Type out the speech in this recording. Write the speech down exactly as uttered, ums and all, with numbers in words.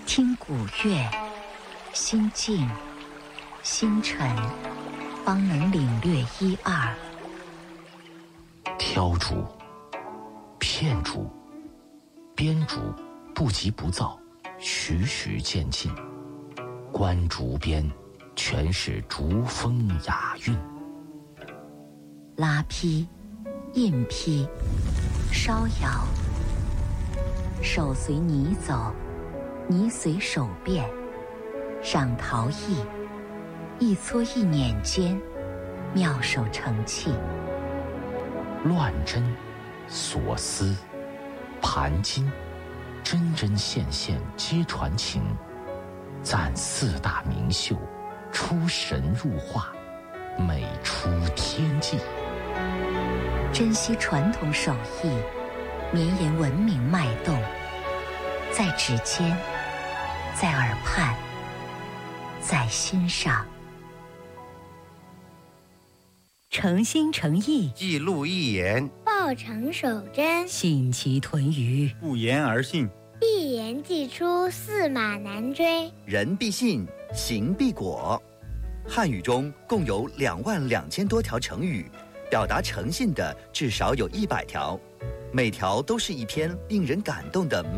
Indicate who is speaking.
Speaker 1: 听古乐，心静心沉，方能领略一二。
Speaker 2: 挑竹、片竹、编竹，不急不躁，徐徐渐进。观竹边，全是竹风雅韵。
Speaker 1: 拉坯、印坯、烧窑，手随泥走，泥随手变。赏陶艺，一撮一捻间，妙手成器。
Speaker 2: 乱针、锁丝、盘金，针针线线皆传情。赞四大名秀，出神入化，美出天际。
Speaker 1: 珍惜传统手艺，绵延文明脉动，在指尖，在耳畔，在心上。诚心诚意，
Speaker 3: 记录一言，
Speaker 4: 报成守真，
Speaker 1: 信其屯于
Speaker 5: 不言而信，
Speaker 4: 一言既出，驷马难追。
Speaker 6: 人必信，行必果。汉语中共有两万两千多条成语，表达诚信的至少有一百条，每条都是一篇令人感动的美。